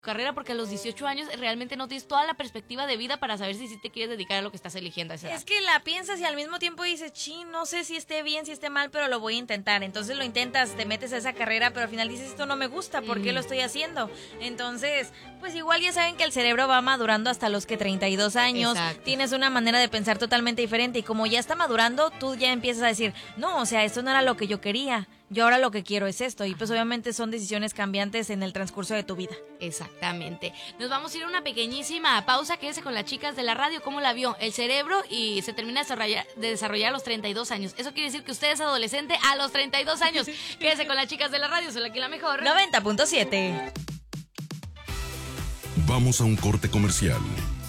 carrera, porque a los 18 años realmente no tienes toda la perspectiva de vida para saber si sí te quieres dedicar a lo que estás eligiendo a esa edad. Es que la piensas y al mismo tiempo dices, no sé si esté bien, si esté mal, pero lo voy a intentar. Entonces lo intentas, te metes a esa carrera, pero al final dices, esto no me gusta, ¿por qué lo estoy haciendo? Entonces, pues igual ya saben que el cerebro va madurando hasta los que 32 años. Exacto. Tienes una manera de pensar totalmente diferente y como ya está madurando, tú ya empiezas a decir, no, o sea, esto no era lo que yo quería. Yo ahora lo que quiero es esto. Y pues obviamente son decisiones cambiantes en el transcurso de tu vida. Exactamente. Nos vamos a ir a una pequeñísima pausa. Quédese con las chicas de la radio. ¿Cómo la vio? El cerebro y se termina de desarrollar a los 32 años. Eso quiere decir que usted es adolescente a los 32 años. Quédese con las chicas de la radio. Soy aquí la mejor. 90.7. Vamos a un corte comercial.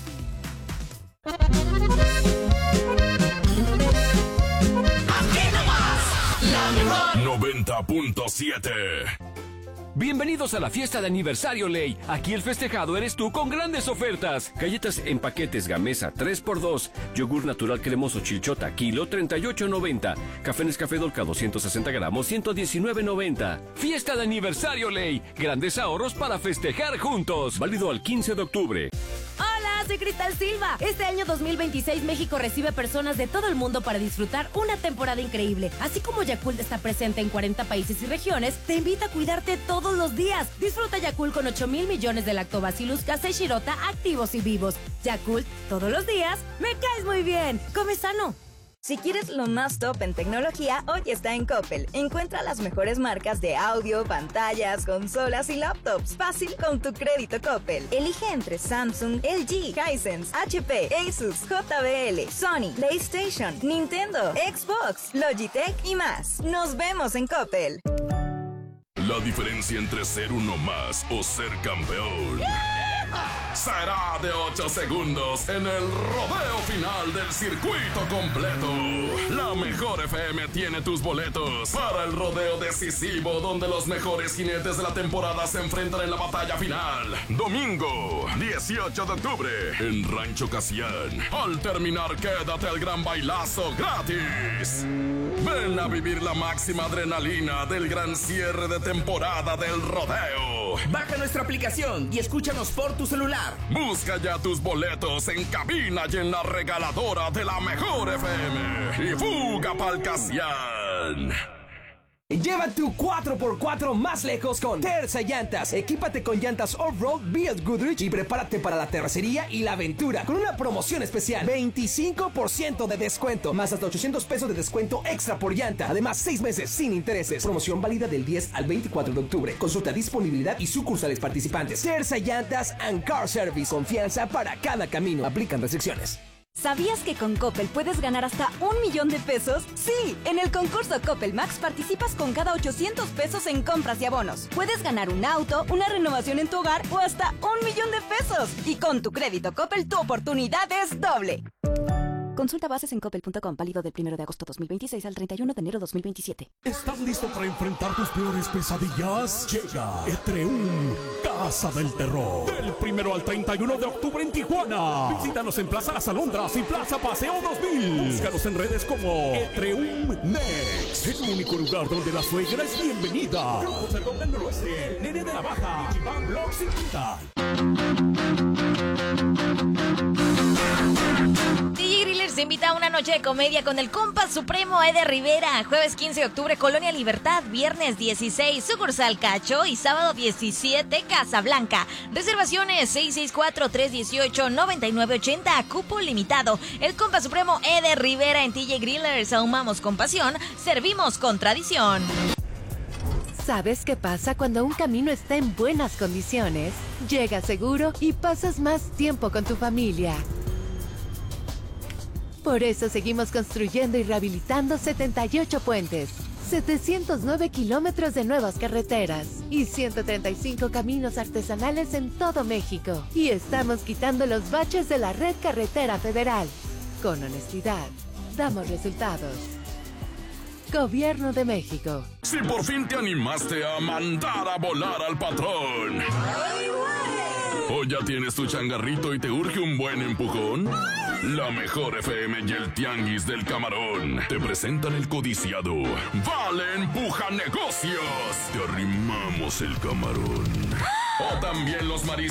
90.7. Bienvenidos a la fiesta de aniversario Ley. Aquí el festejado eres tú con grandes ofertas. Galletas en paquetes Gamesa 3x2. Yogur natural cremoso Chilchota kilo 38.90. Café Nescafé Dolca 260 gramos 119.90. Fiesta de aniversario Ley. Grandes ahorros para festejar juntos. Válido al 15 de octubre. Hola, soy Cristal Silva. Este año 2026 México recibe personas de todo el mundo para disfrutar una temporada increíble. Así como Yakult está presente en 40 países y regiones, te invita a cuidarte todos los días. Disfruta Yakult con 8,000 millones de Lactobacillus casei shirota activos y vivos. Yakult, todos los días, me caes muy bien. Come sano. Si quieres lo más top en tecnología, hoy está en Coppel. Encuentra las mejores marcas de audio, pantallas, consolas y laptops. Fácil con tu crédito Coppel. Elige entre Samsung, LG, Hisense, HP, Asus, JBL, Sony, PlayStation, Nintendo, Xbox, Logitech y más. Nos vemos en Coppel. La diferencia entre ser uno más o ser campeón será de 8 segundos en el rodeo final del circuito completo. La Mejor FM tiene tus boletos para el rodeo decisivo donde los mejores jinetes de la temporada se enfrentan en la batalla final. Domingo 18 de octubre en Rancho Casián. Al terminar quédate al gran bailazo gratis. Ven a vivir la máxima adrenalina del gran cierre de temporada del rodeo. Baja nuestra aplicación y escúchanos por tu celular. Busca ya tus boletos en cabina y en la regaladora de la Mejor FM. Y fuga pa'l Casián. Lleva tu 4x4 más lejos con Terza Llantas. Equípate con llantas off-road Built Goodrich y prepárate para la terracería y la aventura con una promoción especial. 25% de descuento, más hasta 800 pesos de descuento extra por llanta. Además, 6 meses sin intereses. Promoción válida del 10 al 24 de octubre. Consulta disponibilidad y sucursales participantes. Terza Llantas and Car Service. Confianza para cada camino. Aplican restricciones. ¿Sabías que con Coppel puedes ganar hasta 1,000,000 de pesos? Sí, en el concurso Coppel Max participas con cada 800 pesos en compras y abonos. Puedes ganar un auto, una renovación en tu hogar o hasta 1,000,000 de pesos. Y con tu crédito Coppel tu oportunidad es doble. Consulta bases en coppel.com, válido del 1 de agosto 2026 al 31 de enero 2027. ¿Estás listo para enfrentar tus peores pesadillas? Llega Etreum, Casa del Terror. Del 1 al 31 de octubre en Tijuana. Visítanos en Plaza Las Alondras y Plaza Paseo 2000. Búscanos en redes como Etreum Next. El único lugar donde la suegra es bienvenida. Grupos del Doble Noroeste, Nene de la Baja, Iván Blogs y Quinta. DJ Grillers te invita a una noche de comedia con el compa supremo Eder Rivera. Jueves 15 de octubre, Colonia Libertad. Viernes 16, sucursal Cacho. Y sábado 17, Casablanca. Reservaciones 664-318-9980. Cupo limitado. El compa supremo Eder Rivera en DJ Grillers. Ahumamos con pasión, servimos con tradición. ¿Sabes qué pasa cuando un camino está en buenas condiciones? Llegas seguro y pasas más tiempo con tu familia. Por eso seguimos construyendo y rehabilitando 78 puentes, 709 kilómetros de nuevas carreteras y 135 caminos artesanales en todo México. Y estamos quitando los baches de la red carretera federal. Con honestidad, damos resultados. Gobierno de México. Si por fin te animaste a mandar a volar al patrón. ¿O ya tienes tu changarrito y te urge un buen empujón? La Mejor FM y el Tianguis del Camarón te presentan el codiciado Vale Empuja Negocios. Te arrimamos el camarón. O también los mariscos